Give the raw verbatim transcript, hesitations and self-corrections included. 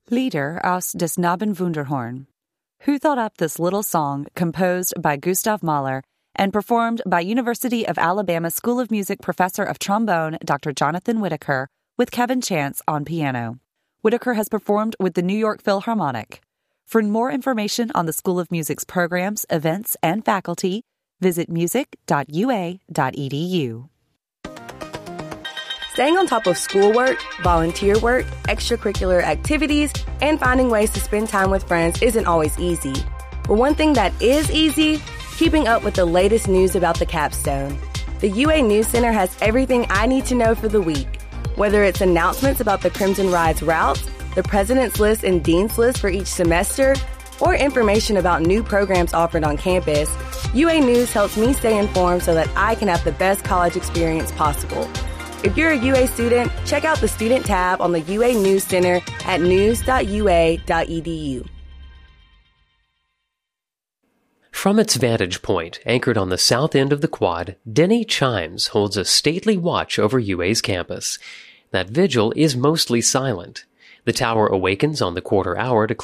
Lieder aus des Knabenwunderhorn. Who thought up this little song composed by Gustav Mahler and performed by University of Alabama School of Music professor of trombone Doctor Jonathan Whitaker with Kevin Chance on piano? Whitaker has performed with the New York Philharmonic. For more information on the School of Music's programs, events, and faculty, visit music dot u a dot e d u. Staying on top of schoolwork, volunteer work, extracurricular activities, and finding ways to spend time with friends isn't always easy. But one thing that is easy, keeping up with the latest news about the capstone. The U A News Center has everything I need to know for the week. Whether it's announcements about the Crimson Ride's routes, the President's List and Dean's List for each semester, or information about new programs offered on campus, U A News helps me stay informed so that I can have the best college experience possible. If you're a U A student, check out the Student tab on the U A News Center at news dot u a dot e d u. From its vantage point, anchored on the south end of the quad, Denny Chimes holds a stately watch over U A's campus. That vigil is mostly silent. The tower awakens on the quarter hour to